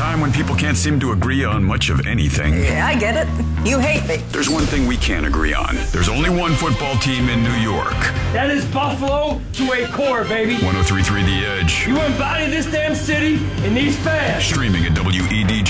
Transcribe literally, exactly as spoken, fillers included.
time when people can't seem to agree on much of anything. Yeah, I get it. You hate me. There's one thing we can agree on. There's only one football team in New York. That is Buffalo to a core, baby. one oh three point three The Edge. You embody this damn city and these fans. Streaming at W E D G.